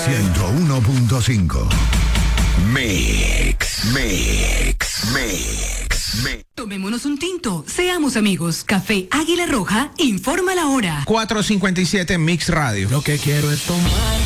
101.5. Mix. Tomémonos un tinto, seamos amigos. Café Águila Roja informa la hora. 4:57 Mix Radio. Lo que quiero es tomar